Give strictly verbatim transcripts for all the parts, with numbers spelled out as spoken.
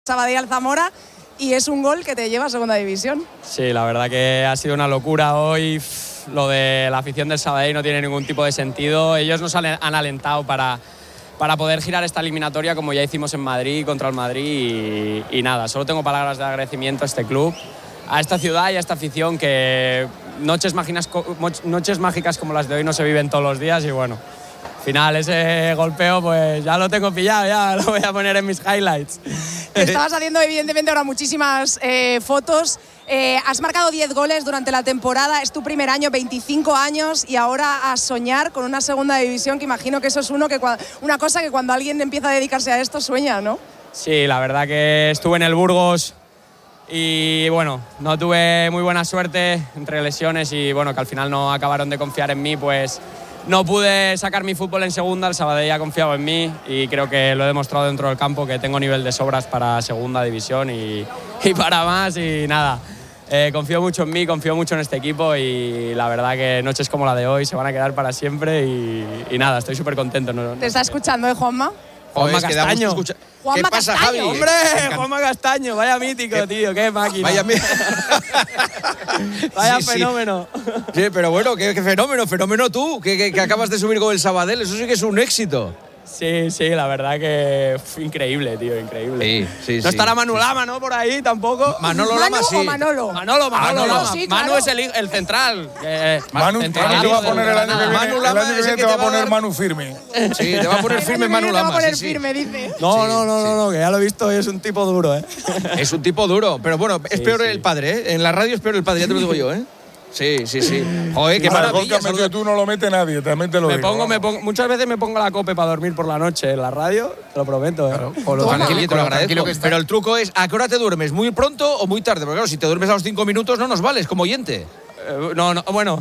Sabadell al Zamora y es un gol que te lleva a segunda división. Sí, la verdad que ha sido una locura hoy. Lo de la afición del Sabadell no tiene ningún tipo de sentido. Ellos nos han, han alentado para, para poder girar esta eliminatoria como ya hicimos en Madrid, contra el Madrid y, y nada, solo tengo palabras de agradecimiento a este club, a esta ciudad y a esta afición que noches mágicas, noches mágicas como las de hoy no se viven todos los días y bueno, al final ese golpeo pues ya lo tengo pillado, ya lo voy a poner en mis highlights. Estabas haciendo evidentemente ahora muchísimas eh, fotos, eh, has marcado diez goles durante la temporada, es tu primer año, veinticinco años y ahora a soñar con una segunda división que imagino que eso es uno que, una cosa que cuando alguien empieza a dedicarse a esto sueña, ¿no? Sí, la verdad que estuve en el Burgos y bueno, no tuve muy buena suerte entre lesiones y bueno, que al final no acabaron de confiar en mí, pues no pude sacar mi fútbol en segunda, el Sabadell ha confiado en mí y creo que lo he demostrado dentro del campo que tengo nivel de sobras para segunda división y, y para más y nada. Eh, confío mucho en mí, confío mucho en este equipo y la verdad que noches como la de hoy se van a quedar para siempre y, y nada, estoy súper contento. No, no ¿Te está escuchando, eh, Juanma? Juanma Castaño. Juanma ¿Qué pasa, Castaño? Javi? ¡Hombre! Juanma Castaño, vaya mítico, ¿Qué? tío, qué máquina. Vaya, mi... vaya sí, fenómeno. Sí. sí, pero bueno, qué, qué fenómeno, fenómeno tú, que, que, que acabas de subir con el Sabadell, eso sí que es un éxito. Sí, sí, la verdad que fue increíble, tío, increíble. Sí, sí, no sí. estará Manu Lama, ¿no? Por ahí tampoco. Manolo Lama, ¿Manu sí. o Manolo? Manolo, Manolo, Ah, no, Lama. no, sí, Manu claro. es el, el central. Eh, Manu, central Manu te va a poner el año que viene, Manu el Lama año que es el viene que te va a te va a poner dar- Manu firme. Sí, te va a poner firme Manu Te va a Lama, poner sí, sí. firme, dice. No, Sí, no, no, sí. no, no, que ya lo he visto y es un tipo duro, ¿eh? Es un tipo duro, pero bueno, es Sí, peor sí. el padre, ¿eh? En la radio es peor el padre, ya te lo digo yo, ¿eh? Sí, sí, sí. Joder, qué El gol que maravilla. has metido tú no lo mete nadie, también te lo Me digo. pongo, me vamos. pongo, muchas veces me pongo la cope para dormir por la noche en la radio, te lo prometo, ¿eh? Claro. Con lo Toma. tranquilo, te lo Con lo tranquilo agradezco. que está. Pero el truco es, ¿a qué hora te duermes? ¿Muy pronto o muy tarde? Porque claro, si te duermes a los cinco minutos no nos vales como oyente. Eh, no, no, bueno.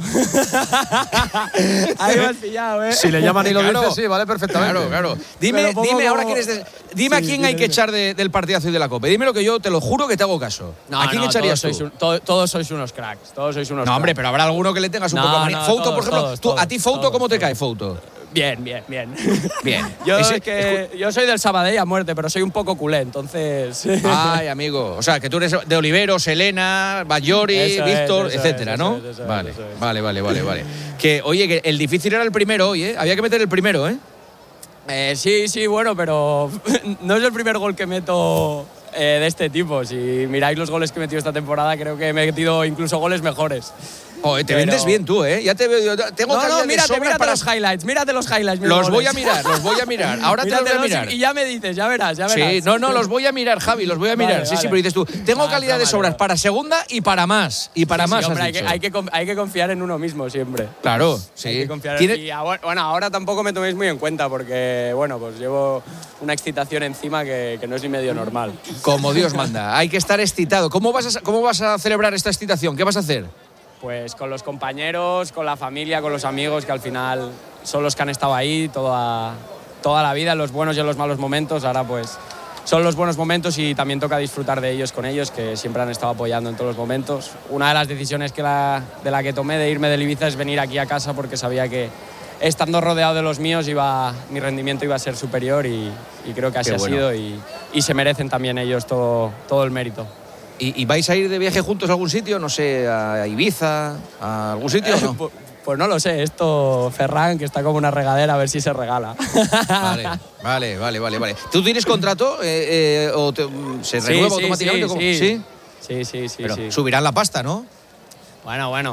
Ahí me has pillado, ¿eh? Si le llaman y lo Claro. dices, sí, vale perfectamente. Claro, claro. Me Dime, lo pongo dime ahora como- quién es de- dime Sí, a quién dime, hay que dime. echar de- del partidazo y de la Copa. Dime lo que yo te lo juro que te hago caso. No, ¿A quién no, echarías todos tú? sois, un- to- todos sois unos cracks, todos sois unos No, hombre, cracks. pero habrá alguno que le tengas un No, poco de manía. no, Fouto, todos, por ejemplo. todos, tú, ¿A ti todos, Fouto todos, cómo te todos. cae Fouto? Bien, bien, bien. Bien. Yo, Ese- es que, yo soy del Sabadell a muerte, pero soy un poco culé, entonces… Ay, amigo. O sea, que tú eres de Oliveros, Elena, Bayori, Eso es, Víctor, eso etcétera, es, ¿no? eso es, eso es, vale, eso es. vale, vale, vale, vale. Que, oye, que el difícil era el primero hoy, ¿eh? Había que meter el primero, ¿eh? Eh, sí, sí, bueno, pero no es el primer gol que meto eh, de este tipo. Si miráis los goles que he metido esta temporada, creo que he metido incluso goles mejores. Joder, te Pero- vendes bien tú, ¿eh? Ya te veo. yo Tengo No, calidad no, de mírate, sobra mírate para- los highlights, mírate los highlights. mis Los goles. voy a mirar, los voy a mirar. Ahora te los voy a Míratelos mirar. y ya me dices, ya verás, ya verás. Sí, no, no, los voy a mirar, Javi, los voy a mirar. Vale, sí, sí, vale. pero dices tú, tengo Ah, calidad de vale, sobras vale. para segunda y para más. Y para Sí, sí, más, hombre, has hay, que, dicho. hay, que, con- hay que confiar en uno mismo siempre. Claro, Hay sí. que confiar Tiene- y ahora- bueno, ahora tampoco me toméis muy en cuenta porque, bueno, pues llevo una excitación encima que, que no es ni medio normal. Como Dios manda, hay que estar excitado. ¿Cómo vas, a, ¿Cómo vas a celebrar esta excitación? ¿Qué vas a hacer? Pues con los compañeros, con la familia, con los amigos, que al final son los que han estado ahí toda, toda la vida, en los buenos y en los malos momentos. Ahora pues son los buenos momentos y también toca disfrutar de ellos con ellos, que siempre han estado apoyando en todos los momentos. Una de las decisiones que la, de la que tomé de irme del Ibiza es venir aquí a casa porque sabía que estando rodeado de los míos iba, mi rendimiento iba a ser superior y, y creo que así Qué ha bueno. sido y, y se merecen también ellos todo, todo el mérito. ¿Y, y vais a ir de viaje juntos a algún sitio? No sé, a Ibiza, a algún sitio o no? Pues, pues no lo sé, esto Ferran, que está como una regadera, a ver si se regala. Vale, vale, vale, vale, vale. ¿Tú tienes contrato eh, eh, o te- se renueva Sí, sí, automáticamente? sí, ¿Cómo? sí. ¿Sí? Sí, sí, sí. Pero sí. subirán la pasta, ¿no? Bueno, bueno.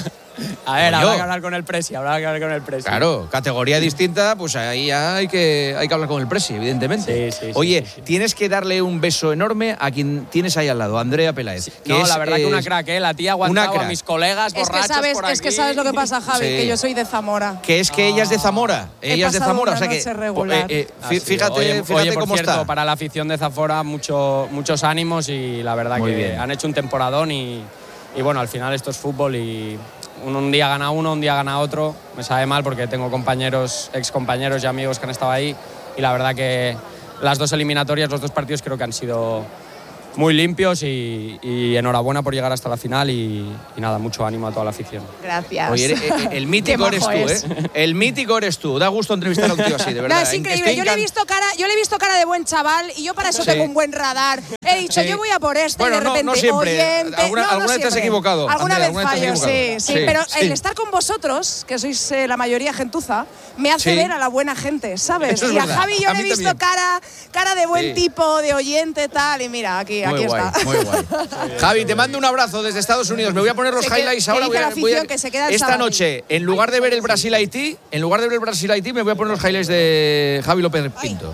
A ver, Coño. habrá que hablar con el Presi, habrá que hablar con el Presi. Claro, categoría distinta, pues ahí ya hay que, hay que hablar con el Presi, evidentemente. Sí, sí, sí, Oye, sí, sí. tienes que darle un beso enorme a quien tienes ahí al lado, a Andrea Peláez. que No, es, la verdad que una eh, crack, ¿eh? La tía ha aguantado crack. a mis colegas Es que, borrachos sabes, por es que aquí. sabes lo que pasa, Javi, Sí. que yo soy de Zamora. Que es que ella es de Zamora. He Ella es de pasado Zamora, una o sea que. noche regular. eh, eh, Ah, fí- sí. fíjate, oye, fíjate oye, por cómo cierto, está. para la afición de Zamora, mucho, muchos ánimos y la verdad Muy que bien. han hecho un temporadón y, y bueno, al final esto es fútbol y un, un día gana uno, un día gana otro. Me sabe mal porque tengo compañeros, ex compañeros y amigos que han estado ahí y la verdad que las dos eliminatorias, los dos partidos creo que han sido muy limpios y, y enhorabuena por llegar hasta la final y, y nada, mucho ánimo a toda la afición. Gracias. Oye, el, el mítico eres tú, es. ¿eh? El mítico eres tú. Da gusto entrevistar a un tío así, de verdad. No, es increíble. Yo le, he visto cara, yo le he visto cara de buen chaval y yo para eso sí. tengo un buen radar. He dicho, sí. yo voy a por este bueno, y de repente, no, no siempre. oyente… ¿Alguna, no, alguna no vez te has equivocado? Alguna Andrea, vez ¿alguna fallo, vez sí, sí, sí. Pero sí. el estar con vosotros, que sois eh, la mayoría gentuza, me hace sí. ver a la buena gente, ¿sabes? Es y a verdad. Javi yo a le he visto también. cara, cara de buen sí. tipo, de oyente, tal. Y mira, aquí, muy aquí guay, está. Muy guay. Javi, te mando un abrazo desde Estados Unidos. Me voy a poner los se highlights que, ahora. Que voy a, la voy a, que se queda el esta sábado. noche, en lugar de ver el Brasil-Haití, en lugar de ver el Brasil-Haití, me voy a poner los highlights de Javi López Pinto.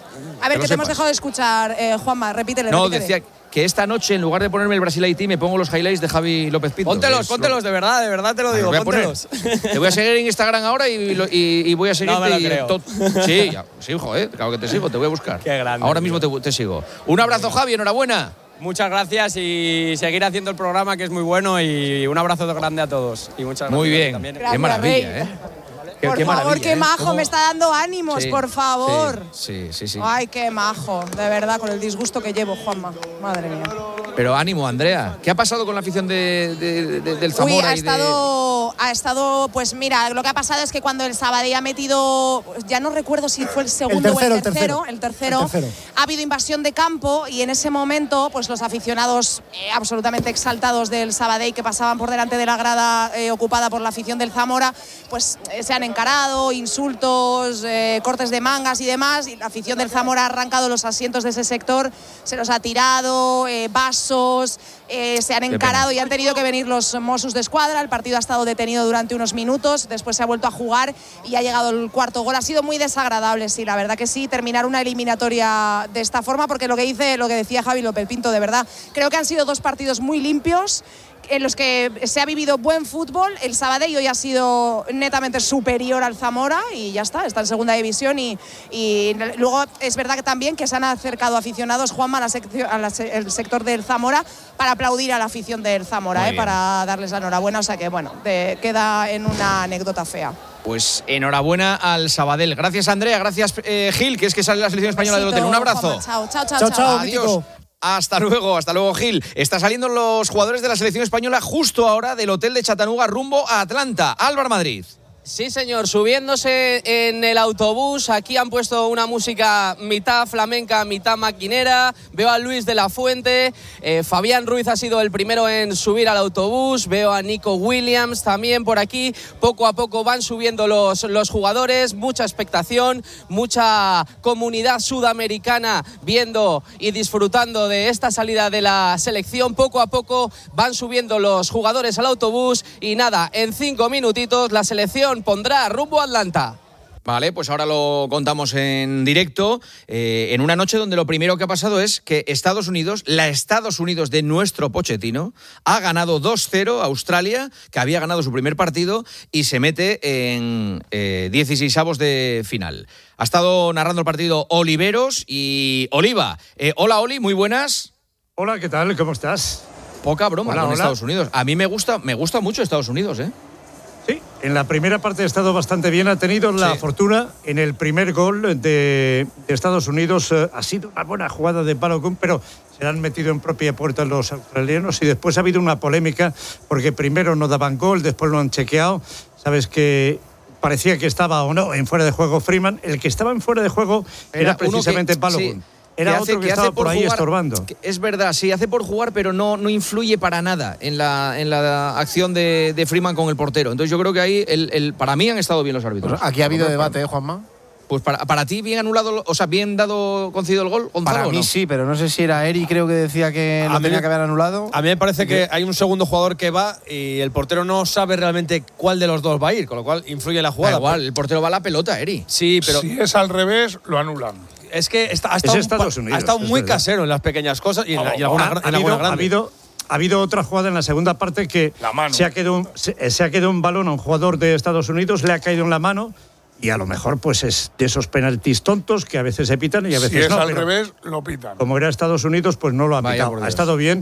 A ver, que, que te hemos dejado de escuchar, eh, Juanma, repítele. No, repítele. decía que esta noche, en lugar de ponerme el Brasil-Haití, me pongo los highlights de Javi López Pinto. Póntelos, póntelos, de verdad, de verdad te lo digo, voy a póntelos. Te voy a seguir en Instagram ahora y, lo, y, y voy a seguirte. No me lo y creo. To- sí, ya, sí, joder, claro que te sigo, te voy a buscar. Qué grande. Ahora mismo te, te sigo. Un abrazo, Javi, enhorabuena. Muchas gracias y seguir haciendo el programa que es muy bueno y un abrazo grande a todos. Y muchas gracias. Muy bien, también. qué Gracias, maravilla, Rey. ¿eh? Qué, Por qué favor, maravilla, qué ¿eh? majo, ¿Cómo? me está dando ánimos, Sí, por favor. Sí, sí, sí, sí. Ay, qué majo, de verdad, con el disgusto que llevo, Juanma. Madre mía. Pero ánimo, Andrea. ¿Qué ha pasado con la afición de, de, de, del Zamora? Uy, ha y estado, ha estado, pues mira, lo que ha pasado es que cuando el Sabadell ha metido, ya no recuerdo si fue el segundo el tercero, o el tercero, el el tercero, el tercero, ha habido invasión de campo y en ese momento, pues los aficionados eh, absolutamente exaltados del Sabadell que pasaban por delante de la grada eh, ocupada por la afición del Zamora, pues eh, se han encarado, insultos, eh, cortes de mangas y demás, y la afición del Zamora ha arrancado los asientos de ese sector, se los ha tirado, eh, vasos, eh, se han encarado y han tenido que venir los Mossos de Escuadra. El partido ha estado detenido durante unos minutos, después se ha vuelto a jugar y ha llegado el cuarto gol. Ha sido muy desagradable, sí, la verdad que sí, terminar una eliminatoria de esta forma, porque lo que dice, lo que decía Javi López Pinto, de verdad, creo que han sido dos partidos muy limpios, en los que se ha vivido buen fútbol. El Sabadell hoy ha sido netamente superior al Zamora y ya está, está en segunda división y, y luego es verdad que también que se han acercado aficionados, Juanma, al sector del Zamora para aplaudir a la afición del Zamora, eh, para darles la enhorabuena, o sea que bueno, te queda en una anécdota fea. Pues enhorabuena al Sabadell. Gracias, Andrea, gracias, eh, Gil, que es que sale la selección española del hotel. Un abrazo. Juanma, chao, chao, chao, Chao, chao, Adiós. mítico. Hasta luego, hasta luego, Gil. Están saliendo los jugadores de la selección española justo ahora del hotel de Chattanooga rumbo a Atlanta. Álvaro Madrid. Sí, señor, subiéndose en el autobús, aquí han puesto una música mitad flamenca, mitad maquinera. Veo a Luis de la Fuente, eh, Fabián Ruiz ha sido el primero en subir al autobús, veo a Nico Williams también por aquí. Poco a poco van subiendo los, los jugadores, mucha expectación, mucha comunidad sudamericana viendo y disfrutando de esta salida de la selección. Poco a poco van subiendo los jugadores al autobús y nada, en cinco minutitos la selección pondrá rumbo a Atlanta. Vale, pues ahora lo contamos en directo, eh, en una noche donde lo primero que ha pasado es que Estados Unidos, la Estados Unidos de nuestro Pochettino, ha ganado dos cero a Australia, que había ganado su primer partido, y se mete en eh, dieciseisavos de final. Ha estado narrando el partido Oliveros y Oliva. Eh, hola, Oli, muy buenas. Hola, ¿qué tal? ¿Cómo estás? Poca broma Hola, con hola. Estados Unidos. A mí me gusta, me gusta mucho Estados Unidos, ¿eh? Sí, en la primera parte ha estado bastante bien. Ha tenido la Sí. fortuna en el primer gol de, de Estados Unidos. Eh, ha sido una buena jugada de Balogun, pero se la han metido en propia puerta los australianos y después ha habido una polémica porque primero no daban gol, después lo han chequeado. Sabes que parecía que estaba o no en fuera de juego Freeman. El que estaba en fuera de juego era, Era uno precisamente que- Balogun. sí. Era que hace- otro que, que hace estaba por, por ahí jugar, estorbando. que es verdad, sí, hace por jugar, pero no, no influye para nada en la, en la acción de, de Freeman con el portero. Entonces yo creo que ahí, el, el, para mí han estado bien los árbitros. Aquí ha habido debate, ¿eh, Juanma? Pues para, para ti, bien anulado, o sea, bien dado, concedido el gol, Gonzalo, Para ¿o mí no? sí, pero no sé si era Eri, creo que decía que A lo mí tenía me- que haber anulado. A mí me parece que hay un segundo jugador que va y el portero no sabe realmente cuál de los dos va a ir, con lo cual influye en la Da jugada. igual, el portero va a la pelota, Eri. Sí, pero Si es al revés, lo anulan. es que está, ha estado, un Estados pa- Unidos, ha estado es muy verdad. casero en las pequeñas cosas y en, la, y en alguna, Ha, en ha habido, alguna ha, grande. habido, ha habido otra jugada en la segunda parte que La mano. se ha quedado un, se, se ha quedado un balón a un jugador de Estados Unidos, le ha caído en la mano y a lo mejor pues es de esos penaltis tontos que a veces se pitan y a veces Si es no. al pero revés, lo pitan. como era Estados Unidos, pues no lo ha Vaya pitado. por Ha Dios. estado bien.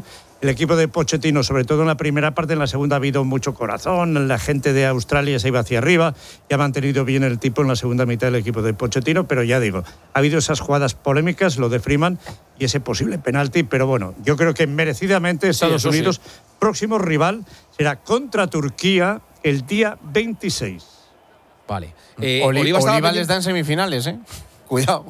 el equipo de Pochettino, sobre todo en la primera parte. En la segunda ha habido mucho corazón, la gente de Australia se iba hacia arriba y ha mantenido bien el tipo en la segunda mitad del equipo de Pochettino, pero ya digo, ha habido esas jugadas polémicas, lo de Freeman y ese posible penalti, pero bueno, yo creo que merecidamente Estados sí, Unidos, sí. próximo rival será contra Turquía el día veintiséis. Vale. Eh, Oli- Oliva, estaba Oliva pendiente- les da en semifinales, ¿eh? Cuidado.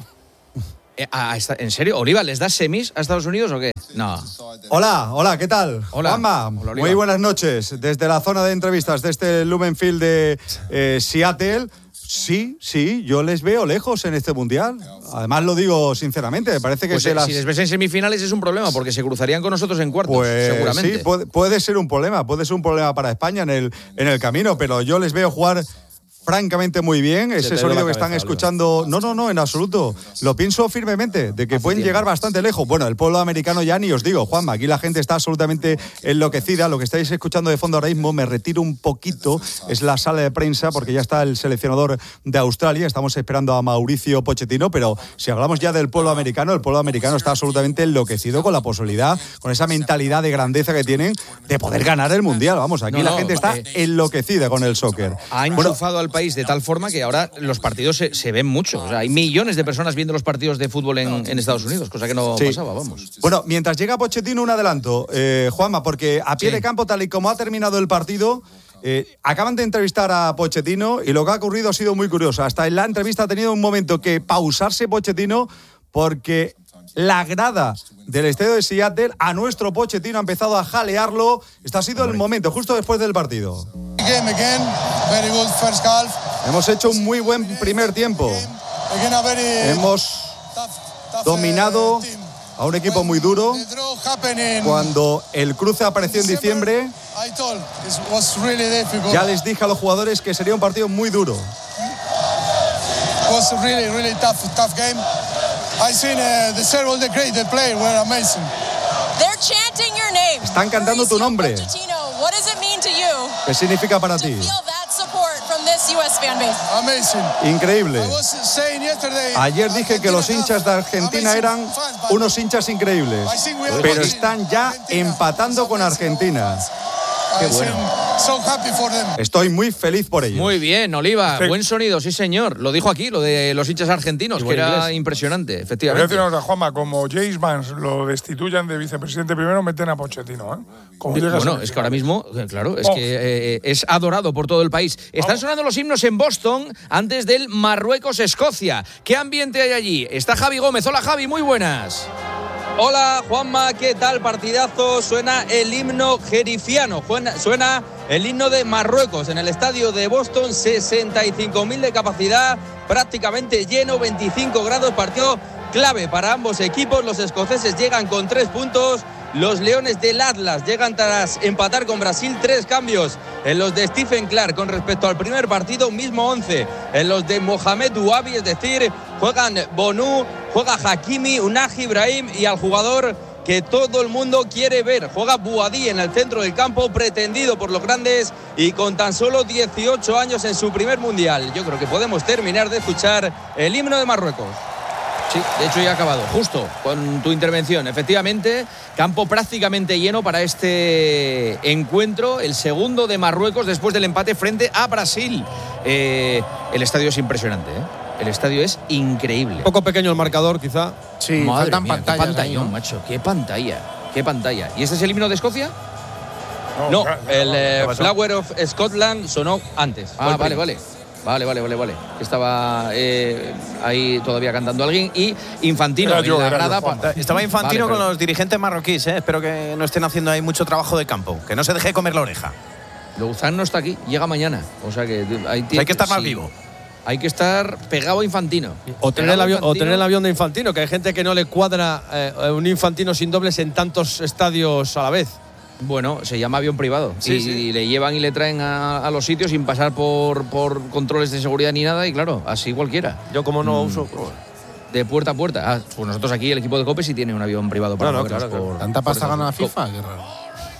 Eh, ah, está- ¿En serio? ¿Oliva les da semis a Estados Unidos o qué? No. Hola, hola, ¿qué tal? Hola. Juanma, Hola, Oliva. muy buenas noches. Desde la zona de entrevistas de este Lumenfield de eh, Seattle. Sí, sí, yo les veo lejos en este Mundial. Además lo digo sinceramente, me parece que Pues es de eh, las... si les ves en semifinales es un problema, porque se cruzarían con nosotros en cuartos, Pues seguramente. sí, puede, puede ser un problema, puede ser un problema para España en el, en el camino, pero yo les veo jugar francamente muy bien. Se te Ese ha ido sonido la que están cabeza, escuchando, no, no, no, en absoluto. Lo pienso firmemente, de que Hace pueden tiempo. llegar bastante lejos. Bueno, el pueblo americano ya ni os digo, Juanma, aquí la gente está absolutamente enloquecida. Lo que estáis escuchando de fondo ahora mismo, me retiro un poquito, es la sala de prensa, porque ya está el seleccionador de Australia. Estamos esperando a Mauricio Pochettino, pero si hablamos ya del pueblo americano, el pueblo americano está absolutamente enloquecido con la posibilidad, con esa mentalidad de grandeza que tienen de poder ganar el Mundial. Vamos, aquí No, la no, gente está eh, enloquecida con el soccer. Ha Bueno, enchufado al país de tal forma que ahora los partidos se, se ven mucho. O sea, hay millones de personas viendo los partidos de fútbol en, en Estados Unidos, cosa que no Sí. pasaba, vamos. Bueno, mientras llega Pochettino, un adelanto, eh, Juanma, porque a pie Sí. de campo, tal y como ha terminado el partido, eh, acaban de entrevistar a Pochettino y lo que ha ocurrido ha sido muy curioso. Hasta en la entrevista ha tenido un momento que pausarse Pochettino porque la grada del estadio de Seattle a nuestro Pochettino ha empezado a jalearlo. Este ha sido el momento, justo después del partido. Game again, very good first half. Hemos hecho un muy buen primer tiempo. Again a very Hemos tough, tough, dominado uh, team. a un equipo muy duro. The draw happened in Cuando el cruce apareció en diciembre, I told it was really difficult. ya les dije a los jugadores que sería un partido muy duro. It was a really, really tough, tough game. I seen uh, the several the great the players were amazing. They're chanting your name. Están cantando tu nombre. Pochettino, what does it mean to you ¿Qué significa para to ti? feel that support from this U S fan base? Amazing. Increíble. I was saying yesterday. Ayer dije que los hinchas de Argentina eran unos hinchas increíbles, pero están ya empatando con Argentina. Qué bueno. So happy for them. Estoy muy feliz por ello. Muy bien, Oliva. Sí. Buen sonido, sí, señor. Lo dijo aquí, lo de los hinchas argentinos, Y que buen era inglés. impresionante, Te voy a efectivamente. decir una cosa, Juanma, como James Vance lo destituyan de vicepresidente primero, meten a Pochettino, ¿eh? Como llegas Bueno, a es que ahora mismo, eh, claro, es Oh. que eh, es adorado por todo el país. Están sonando los himnos en Boston antes del Marruecos-Escocia. ¿Qué ambiente hay allí? Está Javi Gómez. Hola, Javi, muy buenas. Hola Juanma, ¿qué tal? Partidazo, suena el himno jerifiano, suena, suena el himno de Marruecos en el estadio de Boston, sesenta y cinco mil de capacidad, prácticamente lleno, veinticinco grados, partido clave para ambos equipos. Los escoceses llegan con tres puntos, los Leones del Atlas llegan tras empatar con Brasil, tres cambios en los de Stephen Clark con respecto al primer partido, mismo once en los de Mohamed Ouabi, es decir, juegan Bonu, juega Hakimi, Unai Ibrahim y al jugador que todo el mundo quiere ver. Juega Bouhaddi en el centro del campo, pretendido por los grandes y con tan solo dieciocho años en su primer mundial. Yo creo que podemos terminar de escuchar el himno de Marruecos. Sí, de hecho ya ha acabado, justo con tu intervención. Efectivamente, campo prácticamente lleno para este encuentro, el segundo de Marruecos después del empate frente a Brasil. Eh, el estadio es impresionante, ¿eh? El estadio es increíble. Un poco pequeño el marcador, quizá. Sí, Madre faltan mía, pantallas. qué pantallón, ahí, ¿no? macho, qué pantalla, qué pantalla. ¿Y este es el himno de Escocia? No, ya- ya el no, eh, ¿qué pasó? Flower of Scotland sonó antes. Fue Ah, el vale, primero. vale. Vale, vale, vale, vale. Estaba eh, ahí todavía cantando alguien. Y Infantino Era en yo, la era yo, grada. Juan. pa- Estaba Infantino Vale, con pero- los dirigentes marroquíes, ¿eh? Espero que no estén haciendo ahí mucho trabajo de campo, que no se deje comer la oreja. Louzán no está aquí, llega mañana. O sea que hay, Hay que estar más sí. vivo. Hay que estar pegado a Infantino. O tener, el Pegado a avión, o Infantino. tener el avión de Infantino, que hay gente que no le cuadra eh, un Infantino sin dobles en tantos estadios a la vez. Bueno, se llama avión privado. Sí, y sí. le llevan y le traen a, a los sitios sin pasar por, por controles de seguridad ni nada. Y claro, así cualquiera. Yo como no Mm. uso... pues, De puerta a puerta. Ah, pues nosotros aquí, el equipo de COPE, sí tiene un avión privado para No, no, movernos claro, claro. por- ¿Tanta por pasta esas- gana la co- FIFA? Qué raro.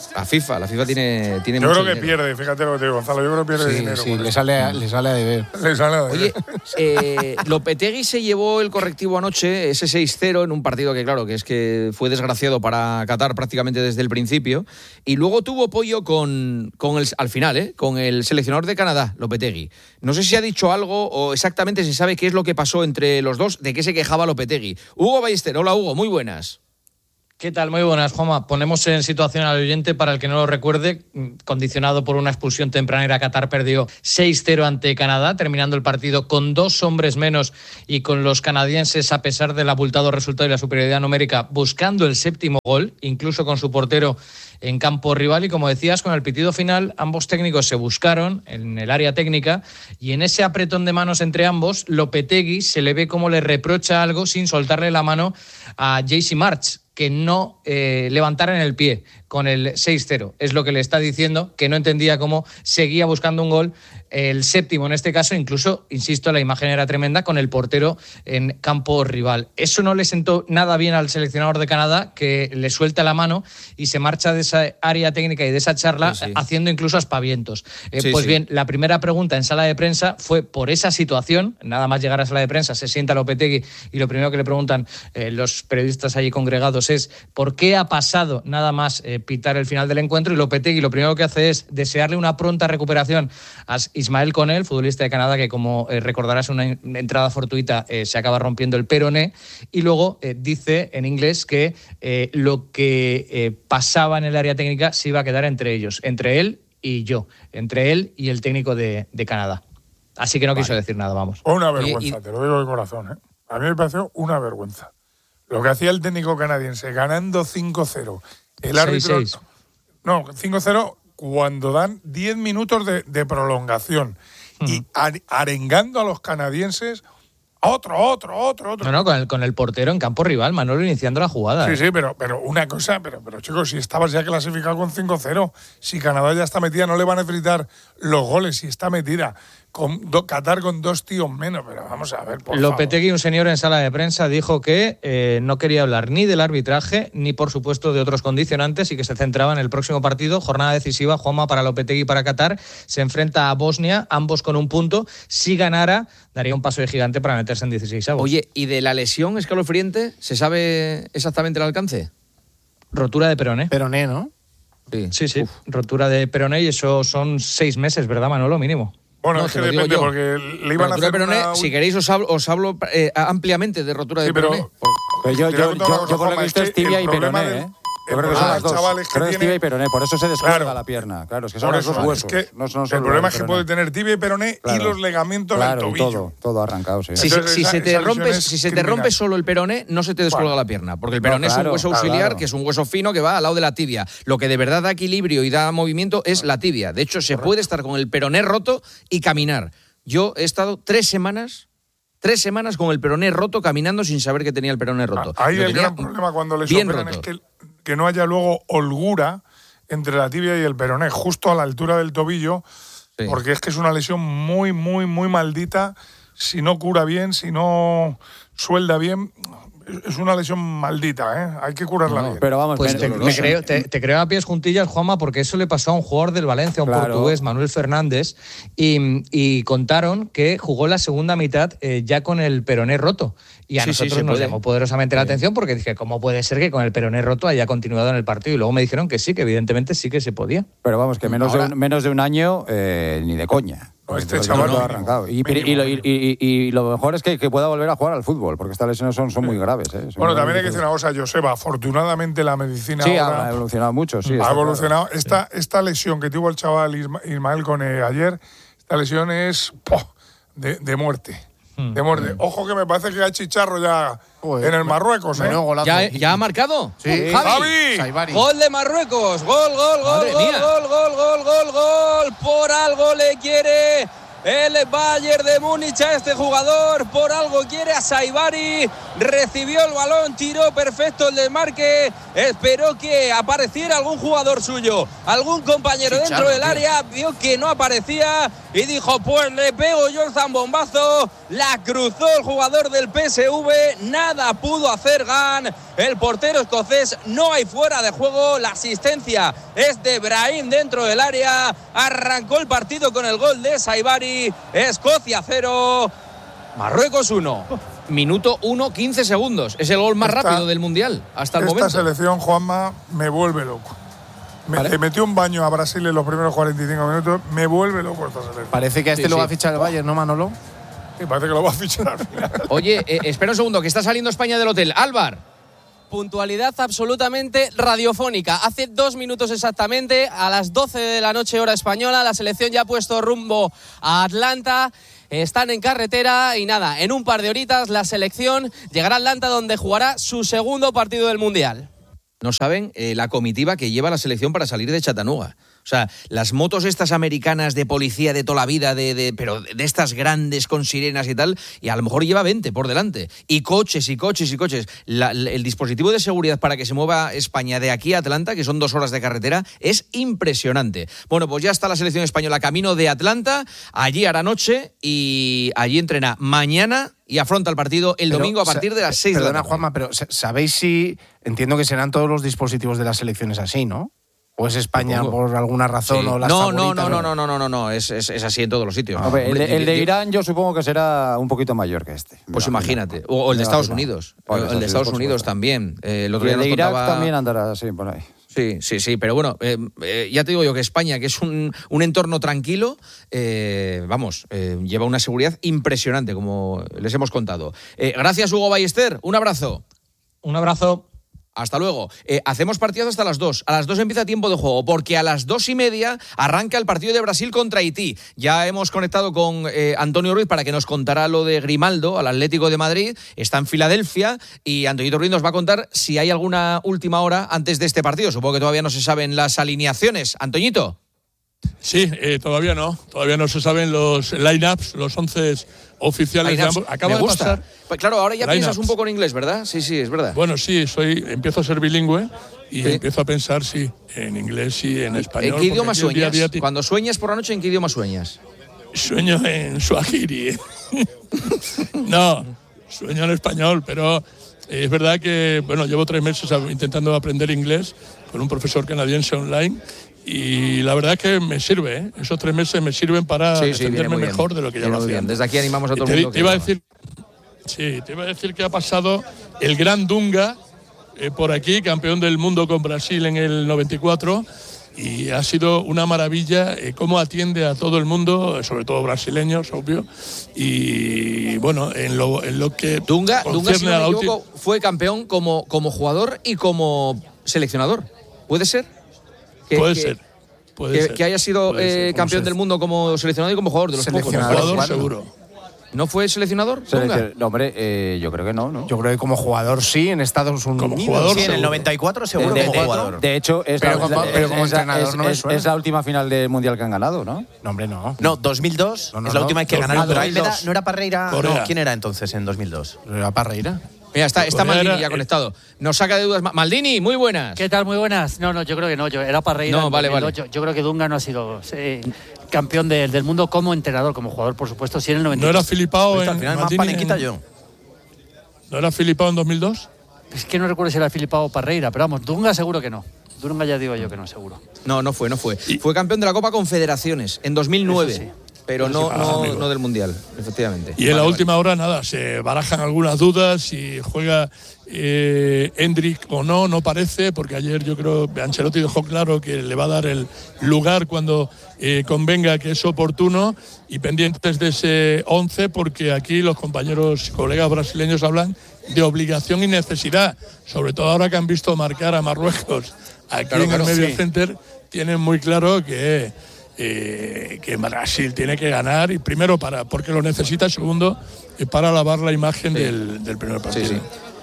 La FIFA, la FIFA tiene, tiene Yo mucho creo que dinero. pierde, fíjate lo que te digo, Gonzalo. Yo creo que pierde Sí, dinero. sí, con le esto. sale, a, le sale a deber. Le sale a deber. Oye, eh, Lopetegui se llevó el correctivo anoche, ese seis cero, en un partido que, claro, que es que fue desgraciado para Qatar prácticamente desde el principio. Y luego tuvo pollo con, con el, al final, ¿eh? con el seleccionador de Canadá, Lopetegui. No sé si ha dicho algo o exactamente se sabe qué es lo que pasó entre los dos, de qué se quejaba Lopetegui. Hugo Ballester, hola Hugo, muy buenas. ¿Qué tal? Muy buenas, Juanma. Ponemos en situación al oyente, para el que no lo recuerde, condicionado por una expulsión tempranera, Qatar perdió seis cero ante Canadá, terminando el partido con dos hombres menos y con los canadienses, a pesar del abultado resultado y la superioridad numérica, buscando el séptimo gol, incluso con su portero en campo rival. Y como decías, con el pitido final, ambos técnicos se buscaron en el área técnica y en ese apretón de manos entre ambos, Lopetegui se le ve como le reprocha algo sin soltarle la mano a J C March, que no eh, levantaran el pie con el seis cero. Es lo que le está diciendo, que no entendía cómo seguía buscando un gol, el séptimo en este caso. Incluso, insisto, la imagen era tremenda, con el portero en campo rival. Eso no le sentó nada bien al seleccionador de Canadá, que le suelta la mano y se marcha de esa área técnica y de esa charla, sí, sí. haciendo incluso aspavientos. Eh, sí, pues sí. bien, la primera pregunta en sala de prensa fue por esa situación. Nada más llegar a sala de prensa, se sienta Lopetegui y lo primero que le preguntan eh, los periodistas allí congregados es ¿por qué ha pasado nada más eh, pitar el final del encuentro? Y Lopetegui lo primero que hace es desearle una pronta recuperación a Ismael Connell, futbolista de Canadá, que como eh, recordarás, una entrada fortuita eh, se acaba rompiendo el peroné, y luego eh, dice en inglés que eh, lo que eh, pasaba en el área técnica se iba a quedar entre ellos, entre él y yo, entre él y el técnico de, de Canadá. Así que no vale. quiso decir nada, vamos. Una vergüenza, y, y... te lo digo de corazón, ¿eh? A mí me pareció una vergüenza. Lo que hacía el técnico canadiense, ganando cinco cero. El árbitro... seis seis. No, cinco cero cuando dan diez minutos de, de prolongación. Uh-huh. Y arengando a los canadienses, otro, otro, otro, otro. No, no, con el, con el portero en campo rival, Manolo iniciando la jugada. Sí, ¿eh? sí, pero, pero una cosa, pero, pero chicos, si estabas ya clasificado con cinco cero, si Canadá ya está metida, no le van a necesitar los goles, si está metida. Con do, Qatar con dos tíos menos, pero vamos a ver, por Lopetegui, favor. un señor en sala de prensa, dijo que eh, no quería hablar ni del arbitraje, ni por supuesto de otros condicionantes, y que se centraba en el próximo partido, jornada decisiva, Juanma, para Lopetegui y para Qatar. Se enfrenta a Bosnia, ambos con un punto. Si ganara, daría un paso de gigante para meterse en dieciseisavos. Oye, ¿y de la lesión escalofriante se sabe exactamente el alcance? Rotura de peroné. Peroné, ¿no? Sí, sí, sí. Rotura de peroné, y eso son seis meses, ¿verdad, Manolo? Mínimo. Bueno, no, es que depende, porque le iban a hacer peroné, una... Si queréis os hablo, os hablo eh, ampliamente de rotura sí, de peroné. Pero, pero yo, yo, yo, yo por lo visto es tibia y peroné, ¿eh? Yo creo que son las dos. Creo que es tibia y peroné, por eso se descuelga claro. la pierna. Claro, es que son los dos huesos. Es que no, no el problema es que puede tener tibia y peroné claro. y los ligamentos claro, del tobillo. Todo, todo arrancado, sí. Si, Entonces, si, esa, se, te rompes, si se te rompe solo el peroné, no se te descuelga bueno. la pierna, porque el peroné no, claro, es un hueso auxiliar, claro, claro. que es un hueso fino que va al lado de la tibia. Lo que de verdad da equilibrio y da movimiento es la tibia. De hecho, se Correcto. puede estar con el peroné roto y caminar. Yo he estado tres semanas, tres semanas con el peroné roto, caminando sin saber que tenía el peroné roto. Ahí el gran problema cuando les operan es que, que no haya luego holgura entre la tibia y el peroné, justo a la altura del tobillo, sí. porque es que es una lesión muy, muy, muy maldita. Si no cura bien, si no suelda bien, es una lesión maldita, ¿eh? Hay que curarla no, bien. Pero vamos, pues te, me creo, te, te creo a pies juntillas, Juanma, porque eso le pasó a un jugador del Valencia, un claro. portugués, Manuel Fernández, y, y contaron que jugó la segunda mitad eh, ya con el peroné roto. Y a sí, nosotros sí, nos puede. llamó poderosamente sí. la atención, porque dije, ¿cómo puede ser que con el peroné roto haya continuado en el partido? Y luego me dijeron que sí, que evidentemente sí que se podía. Pero vamos, que menos, Ahora, de, un, menos de un año, eh, ni de coña. No, este chaval no, arrancado. Y, mínimo, y, lo, y, y, y lo mejor es que, que pueda volver a jugar al fútbol, porque estas lesiones son, son muy graves. ¿eh? Son bueno, muy también hay que graves. decir una cosa, Joseba. Afortunadamente la medicina sí, ahora ha evolucionado mucho. Sí, ha evolucionado. Claro. Esta, esta lesión que tuvo el chaval Ismael Cone ayer, esta lesión es ¡poh! De, de muerte. De muerte. Ojo que me parece que hay chicharro ya Joder, en el Marruecos, ¿eh? ¿Ya, ¿Ya ha marcado? Sí. Javi. Javi. Gol de Marruecos. Gol, gol, gol, gol, gol, gol, gol, gol, gol. Por algo le quiere el Bayern de Múnich a este jugador. Por algo quiere a Saibari. Recibió el balón, tiró perfecto el desmarque. Esperó que apareciera algún jugador suyo, algún compañero sí, dentro Charlo, del área. Vio que no aparecía y dijo, pues le pego yo el zambombazo. La cruzó el jugador del P S V. Nada pudo hacer Gan. El portero escocés, no hay fuera de juego. La asistencia es de Brahim dentro del área. Arrancó el partido con el gol de Saibari. Escocia cero, Marruecos uno. Minuto uno, quince segundos. Es el gol más esta, rápido del Mundial hasta el esta momento. Esta selección, Juanma, me vuelve loco. Me, ¿Vale? Le metió un baño a Brasil en los primeros cuarenta y cinco minutos. Me vuelve loco esta selección. Parece que a este sí, lo sí. va a fichar el Bayern, ¿no, Manolo? Sí, parece que lo va a fichar al final. Oye, eh, espera un segundo, que está saliendo España del hotel. Álvar. Puntualidad absolutamente radiofónica. Hace dos minutos exactamente, a las doce de la noche hora española, la selección ya ha puesto rumbo a Atlanta. Están en carretera y nada, en un par de horitas la selección llegará a Atlanta, donde jugará su segundo partido del Mundial. No saben eh, la comitiva que lleva la selección para salir de Chattanooga. O sea, las motos estas americanas de policía de toda la vida, de, de, pero de estas grandes con sirenas y tal, y a lo mejor lleva veinte por delante. Y coches y coches y coches. La, el dispositivo de seguridad para que se mueva España de aquí a Atlanta, que son dos horas de carretera, es impresionante. Bueno, pues ya está la selección española camino de Atlanta. Allí hará noche y allí entrena mañana y afronta el partido el pero, domingo a partir de las seis de la tarde. Juanma, pero ¿sabéis si...? Entiendo que serán todos los dispositivos de las selecciones así, ¿no? ¿O es España por alguna razón? Sí. O las no, no, no, no, no, no, no, no, no, es, es, es así en todos los sitios. No, el, de, el de Irán yo supongo que será un poquito mayor que este. Pues imagínate. O, o el de Estados Unidos. O el de Estados Unidos también. Eh, el otro día el de nos Irak contaba... también andará así por ahí. Sí, sí, sí, pero bueno, eh, eh, ya te digo yo que España, que es un, un entorno tranquilo, eh, vamos, eh, lleva una seguridad impresionante, como les hemos contado. Eh, gracias, Hugo Ballester, un abrazo. Un abrazo. Hasta luego. Eh, hacemos partidos hasta las dos. A las dos empieza tiempo de juego, porque a las dos y media arranca el partido de Brasil contra Haití. Ya hemos conectado con eh, Antonio Ruiz para que nos contará lo de Grimaldo, al Atlético de Madrid. Está en Filadelfia y Antonio Ruiz nos va a contar si hay alguna última hora antes de este partido. Supongo que todavía no se saben las alineaciones. Antoñito. Sí, eh, todavía no. Todavía no se saben los line-ups, los once oficiales de ambos. Acaba de pasar. Pues claro, ahora ya piensas un poco en inglés, ¿verdad? Sí, sí, es verdad. Bueno, sí, soy, empiezo a ser bilingüe y ¿sí? empiezo a pensar, sí, en inglés y en español. ¿En qué idioma sueñas? Día día... Cuando sueñas por la noche, ¿en qué idioma sueñas? Sueño en suajiri. No, sueño en español, pero es verdad que, bueno, llevo tres meses intentando aprender inglés con un profesor canadiense online. Y la verdad es que me sirve, ¿eh? Esos tres meses me sirven para sí, sí, defenderme mejor de lo que ya lo hacía. Desde aquí animamos a todo el mundo. Te, te iba a decir, sí, te iba a decir que ha pasado el gran Dunga eh, por aquí, campeón del mundo con Brasil en el noventa y cuatro, y ha sido una maravilla eh, cómo atiende a todo el mundo, sobre todo brasileños, obvio. Y bueno, en lo, en lo que Dunga, Dunga si no me equivoco, fue campeón como, como jugador y como seleccionador. ¿Puede ser? Que, puede que, ser. Puede que, ser. Que haya sido eh, campeón del mundo como seleccionador y como jugador de los pocos. Como jugador seguro. ¿No fue seleccionador? Seleccion... No, hombre, eh, yo creo que no, ¿no? Yo creo que como jugador sí, en Estados Unidos. Como jugador sí, seguro. En el noventa y cuatro seguro de, como de, jugador. De hecho, es pero, la, como, pero como es, entrenador es, no me es, suena. Es la última final del Mundial que han ganado, ¿no? No, hombre, no. No, dos mil dos no, no, es la no, última vez que dos mil dos. ganaron. Pero ¿no era Parreira? Corea. No, ¿quién era entonces en dos mil dos? ¿Era Parreira? Mira, está, está Maldini era, ya conectado. Nos saca de dudas. Maldini, muy buenas. ¿Qué tal? Muy buenas. No, no, yo creo que no. Yo, era Parreira. No, vale, vale. Yo, yo creo que Dunga no ha sido eh, campeón de, del mundo como entrenador, como jugador, por supuesto. Sí, en el noventa y dos. ¿No era Filipao en, al final más panenquita yo? ¿No era Filipao en dos mil dos? Es que no recuerdo si era Filipao o Parreira, pero vamos, Dunga seguro que no. Dunga ya digo yo que no, seguro. No, no fue, no fue. Y fue campeón de la Copa Confederaciones en dos mil nueve. Sí. Pero no, no, no del Mundial, efectivamente. Y en vale, la última vale. hora, nada, se barajan algunas dudas si juega eh, Endrick o no, no parece, porque ayer yo creo que Ancelotti dejó claro que le va a dar el lugar cuando eh, convenga, que es oportuno, y pendientes de ese once, porque aquí los compañeros, colegas brasileños hablan de obligación y necesidad, sobre todo ahora que han visto marcar a Marruecos aquí claro, en claro, el medio sí. center, tienen muy claro que... Eh, que Brasil tiene que ganar, y primero para porque lo necesita, segundo eh, para lavar la imagen sí. del, del primer partido. Sí, sí.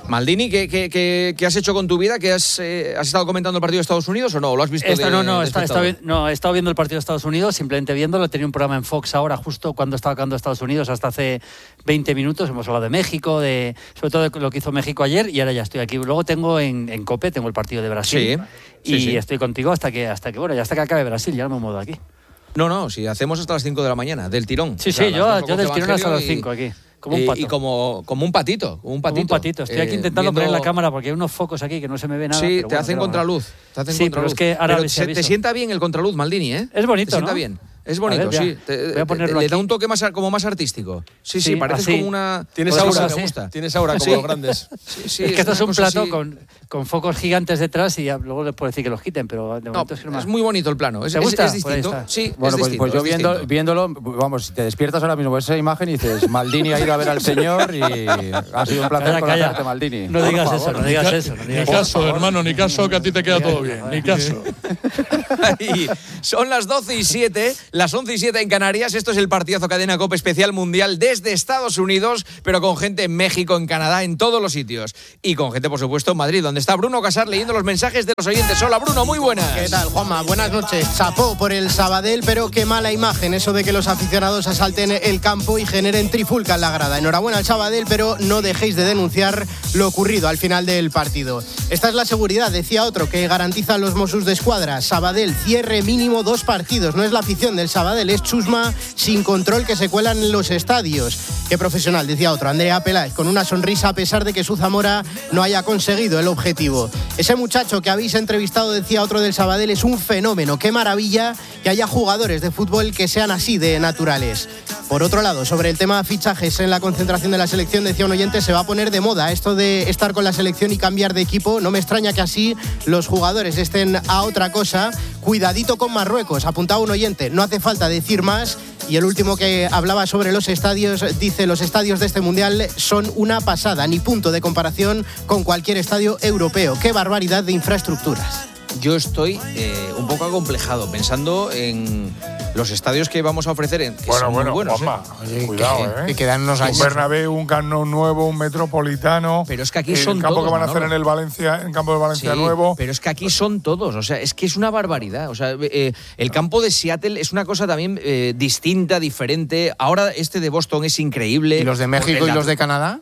Maldini, ¿qué, qué, qué, qué has hecho con tu vida? ¿Qué has, eh, ¿Has estado comentando el partido de Estados Unidos o no? ¿Lo has visto? Esta, de, no, no, de está, está, no, he estado viendo el partido de Estados Unidos, simplemente viéndolo. Tenía un programa en Fox ahora, justo cuando estaba acabando Estados Unidos, hasta hace veinte minutos. Hemos hablado de México, de sobre todo de lo que hizo México ayer, y ahora ya estoy aquí. Luego tengo en, en COPE, tengo el partido de Brasil. Sí, y sí, sí. estoy contigo hasta que, hasta que, bueno, ya hasta que acabe Brasil, ya no me muevo de aquí. No, no, si hacemos hasta las cinco de la mañana, del tirón. Sí, o sea, sí, yo, yo del tirón hasta las cinco aquí. Como un pato. Y, y como, como un patito, como un patito. Como un patito. Estoy aquí intentando eh, viendo... poner la cámara porque hay unos focos aquí que no se me ve nada. Sí, pero te bueno, hacen contraluz. Te hacen sí, contraluz. Pero es que ahora pero se, te sienta bien el contraluz, Maldini, ¿eh? Es bonito, Te sienta ¿no? bien. Es bonito, ver, sí. Te, voy a ponerlo le aquí. da un toque más, como más artístico. Sí, sí, sí parece como una... Tienes pues aura, me gusta. Tienes aura como sí. los grandes. Sí, sí, es que esto es un plato así... con, con focos gigantes detrás y ya, luego les puedo decir que los quiten, pero de momento no, es que no es muy bonito el plano. Es, ¿Te gusta? Es, es distinto. Pues sí, bueno, es pues, distinto, pues yo es viendo, distinto. viéndolo, vamos, si te despiertas ahora mismo con esa imagen y dices, Maldini ha ido a ver al señor y ha sido un placer calla, conocerte, calla. Maldini. No digas eso, no digas eso. No digas ni caso, eso. hermano, ni caso, que a ti te queda todo bien. Ni caso. Y son las doce y siete, las once y siete en Canarias. Esto es el partidazo Cadena COPE especial mundial desde Estados Unidos, pero con gente en México, en Canadá, en todos los sitios. Y con gente, por supuesto, en Madrid, donde está Bruno Casar leyendo los mensajes de los oyentes. Hola, Bruno, muy buenas. ¿Qué tal, Juanma? Buenas noches. Chapó por el Sabadell, pero qué mala imagen eso de que los aficionados asalten el campo y generen trifulca en la grada. Enhorabuena al Sabadell, pero no dejéis de denunciar lo ocurrido al final del partido. Esta es la seguridad, decía otro, que garantizan los Mossos de Escuadra. Sabadell, cierre mínimo dos partidos. No es la afición del Sabadell, es chusma sin control que se cuelan en los estadios. Qué profesional, decía otro, Andrea Peláez, con una sonrisa a pesar de que su Zamora no haya conseguido el objetivo. Ese muchacho que habéis entrevistado, decía otro del Sabadell, es un fenómeno. Qué maravilla que haya jugadores de fútbol que sean así de naturales. Por otro lado, sobre el tema fichajes en la concentración de la selección, decía un oyente, se va a poner de moda esto de estar con la selección y cambiar de equipo. No me extraña que así los jugadores estén a otra cosa. Cuidadito con Marruecos, apuntaba un oyente, no hace falta decir más. Y el último que hablaba sobre los estadios, dice, los estadios de este Mundial son una pasada, ni punto de comparación con cualquier estadio europeo. ¡Qué barbaridad de infraestructuras! Yo estoy eh, un poco acomplejado pensando en los estadios que vamos a ofrecer. En, que bueno, son bueno, muy buenos, Juanma, ¿eh? cuidado, ¿eh? Que quedan unos años. Un Bernabéu, un Camp Nou nuevo, un Metropolitano. Pero es que aquí el son campo todos, que van a Manolo. hacer en el Valencia, en campo de Valencia Sí, nuevo. Pero es que aquí son todos, o sea, es que es una barbaridad. O sea, eh, el campo de Seattle es una cosa también eh, distinta, diferente. Ahora este de Boston es increíble. ¿Y los de México y los de Canadá?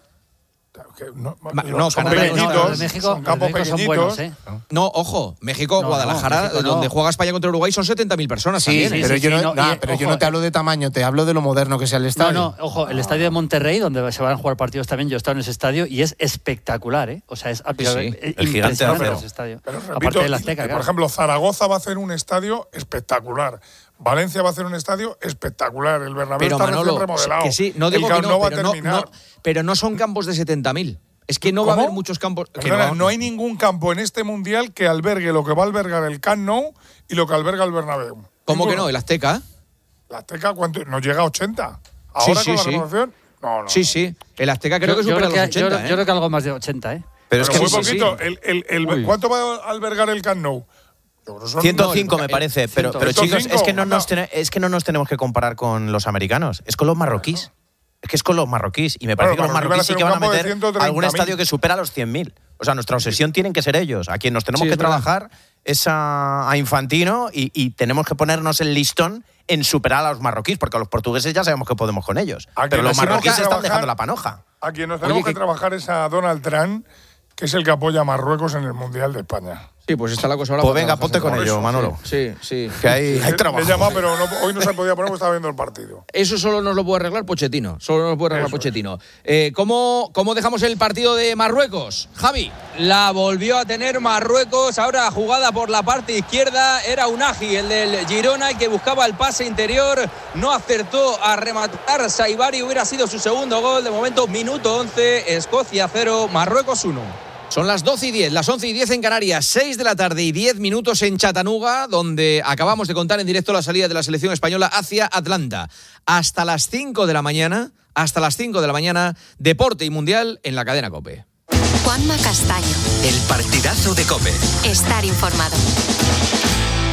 Que no, Ma, no, son Canadá, pequeñitos, no, los de México, son campos los de México pequeñitos. son buenos, ¿eh? No, ojo, México, No, Guadalajara, no, México no. donde juega España contra Uruguay, son setenta mil personas Sí, también. sí, ¿eh? pero, sí, yo, no, sí, no, nah, y, pero yo ojo, no te hablo de tamaño, te hablo de lo moderno que sea el estadio. No, no, ojo, el estadio de Monterrey, donde se van a jugar partidos también, yo he estado en ese estadio y es espectacular, ¿eh? O sea, es sí. el gigante de ese estadio. Pero repito, aparte del Azteca, por claro. ejemplo, Zaragoza va a hacer un estadio espectacular. Valencia va a hacer un estadio espectacular. El Bernabéu Pero está Manolo, recién remodelado. que sí, no digo el que Camp no, Nou va a pero no, terminar. no, pero no son campos de setenta mil. Es que no va a ¿Cómo? haber muchos campos. Que Perdona, no, no hay ningún campo en este mundial que albergue lo que va a albergar el Camp Nou y lo que alberga el Bernabéu. ¿Cómo Ninguno. que no? ¿El Azteca? ¿La Azteca cuánto? ¿Nos llega a ochenta? ¿Ahora Sí, sí, con la sí. renovación? No, no. Sí, sí. El Azteca creo Yo- que yo supera creo los que- yo- ochenta. yo ¿eh? creo que algo más de ochenta, ¿eh? Pero es Pero que muy sí, poquito. sí. El, el, el, ¿Cuánto va a albergar el Camp Nou? Yo creo que son- ciento cinco no, me el- parece, pero, pero ciento chicos, cinco, es que, no anda. nos tene- es que no nos tenemos que comparar con los americanos, es con los marroquíes. Es que es con los marroquíes. Y me parece Claro, que los marroquíes van a marroquíes sí hacer que un van a campo de meter ciento treinta algún mil. estadio que supera los cien mil. O sea, nuestra obsesión tienen que ser ellos. A quien nos tenemos Sí, que es verdad. trabajar es a, a Infantino y, y tenemos que ponernos el listón en superar a los marroquíes, porque a los portugueses ya sabemos que podemos con ellos. A Pero quien los nos tenemos marroquíes que están trabajar- dejando la panoja. A quien nos tenemos Oye, que que- trabajar es a Donald Trump, que es el que apoya a Marruecos en el Mundial de España. Sí, pues está la cosa ahora. Pues para venga, trabajarse ponte con por ello, eso. Manolo. Sí, sí. Que hay, hay Le- trabajo. Le he llamado, pero no- hoy no se podía poner porque estaba viendo el partido. Eso solo nos lo puede arreglar Pochettino. Solo nos lo puede arreglar Eso es. Pochettino. Eh, ¿cómo, ¿Cómo dejamos el partido de Marruecos? Javi. La volvió a tener Marruecos, ahora jugada por la parte izquierda, era Unagi, el del Girona, el que buscaba el pase interior, no acertó a rematar Saibari, hubiera sido su segundo gol, de momento minuto once, Escocia cero, Marruecos uno. Son las doce y diez, las once y diez en Canarias, seis de la tarde y diez minutos en Chattanooga, donde acabamos de contar en directo la salida de la selección española hacia Atlanta. Hasta las cinco de la mañana, hasta las cinco de la mañana, Deporte y Mundial en la cadena COPE. Juanma Castaño. El partidazo de COPE. Estar informado.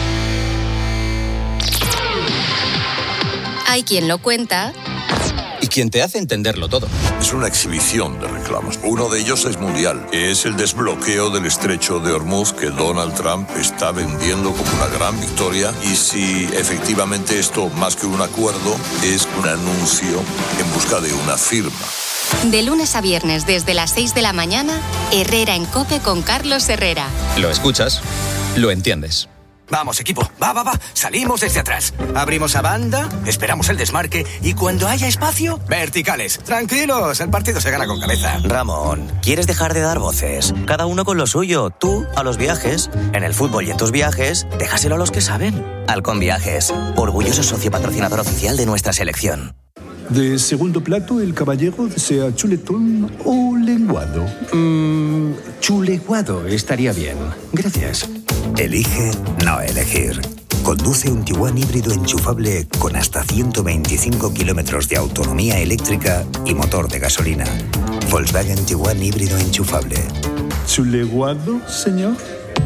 Hay quien lo cuenta Y quien te hace entenderlo todo. Es una exhibición de reclamos. Uno de ellos es mundial, que es el desbloqueo del estrecho de Hormuz que Donald Trump está vendiendo como una gran victoria. Y si efectivamente esto, más que un acuerdo, es un anuncio en busca de una firma. De lunes a viernes desde las seis de la mañana, Herrera en COPE con Carlos Herrera. Lo escuchas, lo entiendes. Vamos, equipo, va, va, va, salimos desde atrás. Abrimos a banda, esperamos el desmarque y cuando haya espacio, verticales. Tranquilos, el partido se gana con cabeza. Ramón, ¿quieres dejar de dar voces? Cada uno con lo suyo, tú a los viajes. En el fútbol y en tus viajes, déjaselo a los que saben. Halcón Viajes, orgulloso socio patrocinador oficial de nuestra selección. De segundo plato, el caballero desea chuletón o lenguado. Mmm, chuleguado estaría bien. Gracias. Elige no elegir. Conduce un Tiguan híbrido enchufable con hasta ciento veinticinco kilómetros de autonomía eléctrica y motor de gasolina. Volkswagen Tiguan híbrido enchufable. ¿Chuleguado, señor?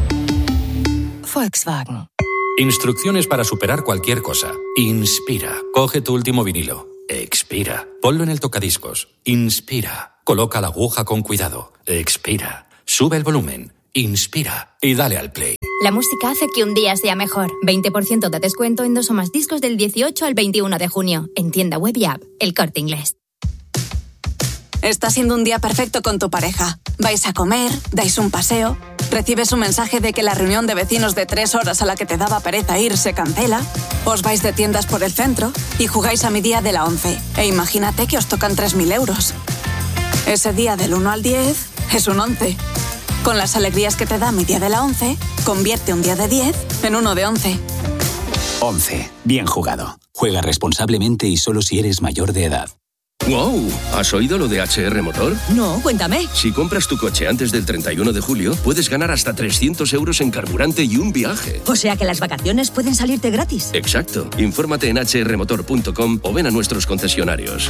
Volkswagen. Instrucciones para superar cualquier cosa. Inspira. Coge tu último vinilo. Expira. Ponlo en el tocadiscos. Inspira. Coloca la aguja con cuidado. Expira. Sube el volumen. Inspira. Y dale al play. La música hace que un día sea mejor. veinte por ciento de descuento en dos o más discos del dieciocho al veintiuno de junio. En tienda web y app. El Corte Inglés. Está siendo un día perfecto con tu pareja. Vais a comer, dais un paseo, recibes un mensaje de que la reunión de vecinos de tres horas a la que te daba pereza ir se cancela, os vais de tiendas por el centro y jugáis a mi día de la once. E imagínate que os tocan tres mil euros. Ese día del uno al diez es un once. Con las alegrías que te da mi día de la once, convierte un día de diez en uno de once. once. Bien jugado. Juega responsablemente y solo si eres mayor de edad. ¡Wow! ¿Has oído lo de H R Motor? No, cuéntame. Si compras tu coche antes del treinta y uno de julio, puedes ganar hasta trescientos euros en carburante y un viaje. O sea que las vacaciones pueden salirte gratis. Exacto. Infórmate en h r motor punto com o ven a nuestros concesionarios.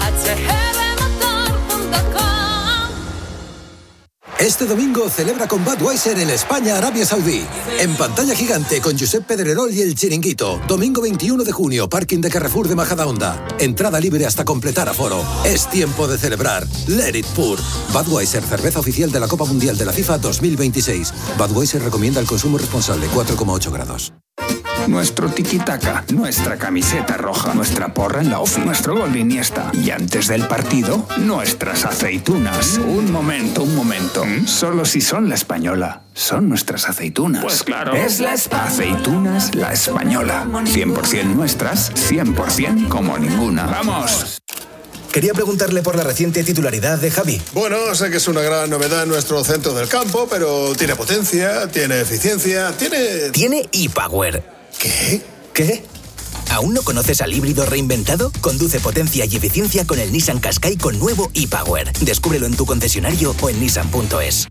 Este domingo celebra con Budweiser en España-Arabia Saudí. En pantalla gigante con Josep Pedrerol y El Chiringuito. Domingo veintiuno de junio, parking de Carrefour de Majadahonda. Entrada libre hasta completar aforo. Es tiempo de celebrar. Let it pour. Budweiser, cerveza oficial de la Copa Mundial de la FIFA dos mil veintiséis. Budweiser recomienda el consumo responsable, cuatro coma ocho grados. Nuestro tiki-taka, nuestra camiseta roja, nuestra porra en la ofi, nuestro gol de Iniesta. Y antes del partido, nuestras aceitunas. Un momento, un momento. Solo si son la española. Son nuestras aceitunas. Pues claro. Es la espa- Aceitunas La Española. cien por ciento nuestras, cien por ciento como ninguna. ¡Vamos! Quería preguntarle por la reciente titularidad de Javi. Bueno, sé que es una gran novedad en nuestro centro del campo, pero tiene potencia, tiene eficiencia, tiene... Tiene e-Power. ¿Qué? ¿Qué? ¿Aún no conoces al híbrido reinventado? Conduce potencia y eficiencia con el Nissan Qashqai con nuevo e-Power. Descúbrelo en tu concesionario o en nissan punto es.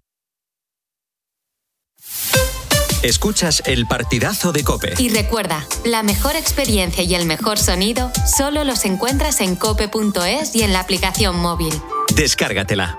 Escuchas el partidazo de COPE. Y recuerda, la mejor experiencia y el mejor sonido solo los encuentras en cope punto es y en la aplicación móvil. Descárgatela.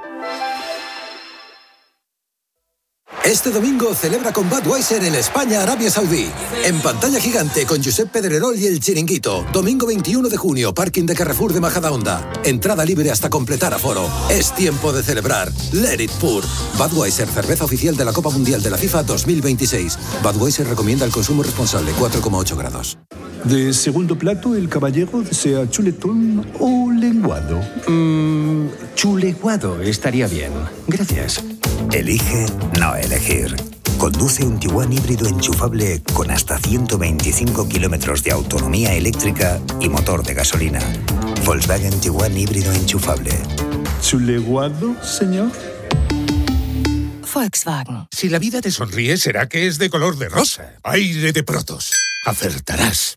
Este domingo celebra con Budweiser en España-Arabia Saudí. En pantalla gigante con Josep Pedrerol y El Chiringuito. Domingo veintiuno de junio, parking de Carrefour de Majadahonda. Entrada libre hasta completar aforo. Es tiempo de celebrar. Let it pour. Budweiser, cerveza oficial de la Copa Mundial de la FIFA dos mil veintiséis. Budweiser recomienda el consumo responsable, cuatro coma ocho grados. De segundo plato, el caballero desea chuletón o lenguado. Mmm, chuleguado estaría bien. Gracias. Elige no elegir. Conduce un Tiguan híbrido enchufable con hasta ciento veinticinco kilómetros de autonomía eléctrica y motor de gasolina. Volkswagen Tiguan híbrido enchufable. ¿Chuleguado, señor? Volkswagen. Si la vida te sonríe, será que es de color de rosa. Aire de Protos. Acertarás.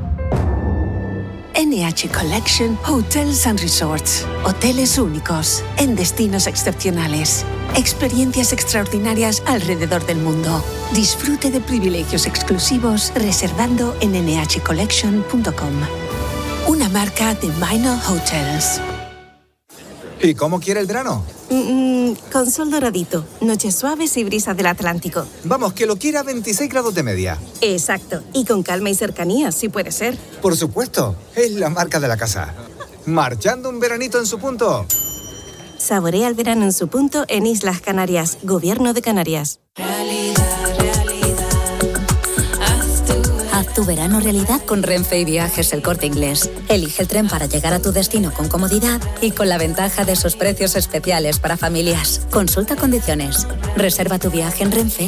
N H Collection Hotels and Resorts. Hoteles únicos, en destinos excepcionales. Experiencias extraordinarias alrededor del mundo. Disfrute de privilegios exclusivos reservando en ene hache collection punto com. Una marca de Minor Hotels. ¿Y cómo quiere el verano? Mm, con sol doradito, noches suaves y brisa del Atlántico. Vamos, que lo quiera a veintiséis grados de media. Exacto, y con calma y cercanía, si puede ser. Por supuesto, es la marca de la casa. marchando un veranito en su punto. Saborea el verano en su punto en Islas Canarias, Gobierno de Canarias. Haz tu verano realidad con Renfe y Viajes El Corte Inglés. Elige el tren para llegar a tu destino con comodidad y con la ventaja de sus precios especiales para familias. Consulta condiciones. Reserva tu viaje en Renfe